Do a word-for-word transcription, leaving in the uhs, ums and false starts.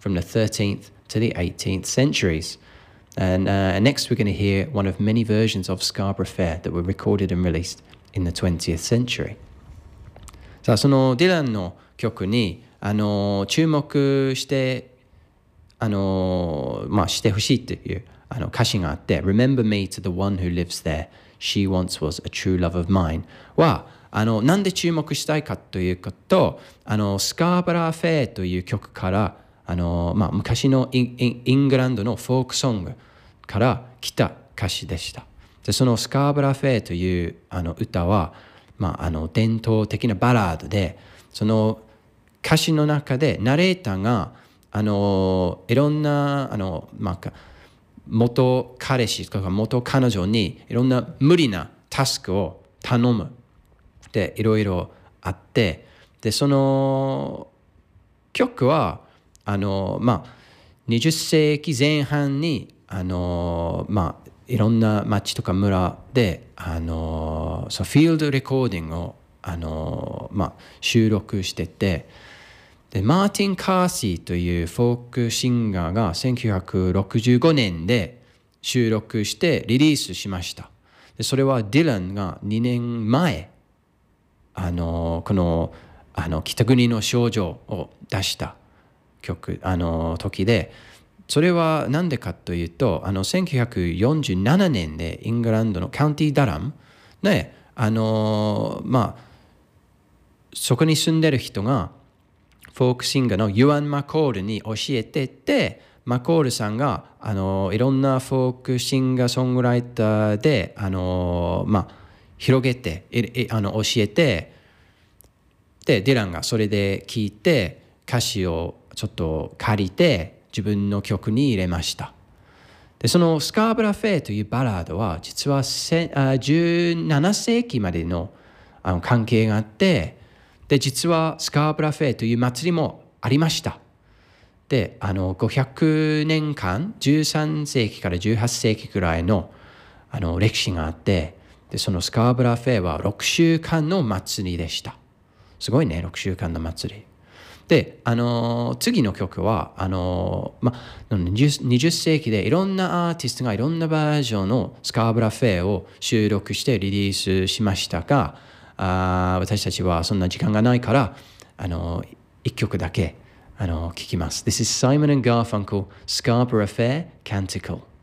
from the thirteenth to the eighteenth centuries. And uh, next we're going to hear one of many versions of Scarborough Fair that were recorded and released in the twentieth century. さあ、そのディランの曲にあの注目してあの、まあ、してほしいというあの歌詞があって Remember me to the one who lives there. She once was a true love of mine はあのなんで注目したいかというとあのスカーバラーフェアという曲からあの、まあ、昔のイン、イングランドのフォークソングから来た歌詞でした。でそのスカーバラーフェアというあの歌は、まあ、あの伝統的なバラードでその歌詞の中でナレーターがあのいろんなあの、まあ、元彼氏とか元彼女にいろんな無理なタスクを頼むでいろいろあってでその曲はあの、まあ、にじゅっ世紀前半にあの、まあ、いろんな町とか村であのそのフィールドレコーディングをあの、まあ、収録しててでマーティン・カーシーというフォークシンガーがせんきゅうひゃくろくじゅうごねんで収録してリリースしました。でそれはディランがにねんまえあのこのあの北国の少女を出した曲あの時でそれは何でかというとあのせんきゅうひゃくよんじゅうななねんでイングランドのカウンティ・ダラムであのまあそこに住んでる人がフォークシンガーのユアン・マコールに教えててマコールさんがあのいろんなフォークシンガーソングライターであの、まあ、広げていあの教えてでディランがそれで聞いて歌詞をちょっと借りて自分の曲に入れました。でそのスカーバラフェアというバラードは実はじゅうなな世紀までのあの関係があってで実はスカーバラフェアという祭りもありました。であのごひゃくねんかんじゅうさん世紀からじゅうはっ世紀くらい の, あの歴史があってでそのスカーバラフェアはろくしゅうかんの祭りでした。すごいねろくしゅうかんの祭りであの次の曲はあの、ま、にじゅう, にじゅっ世紀でいろんなアーティストがいろんなバージョンのスカーバラフェアを収録してリリースしましたがあ私たちはそんな時間がないからあのいっきょくだけあの聞きます。This is Simon and Garfunkel, Scarborough Fair Canticle.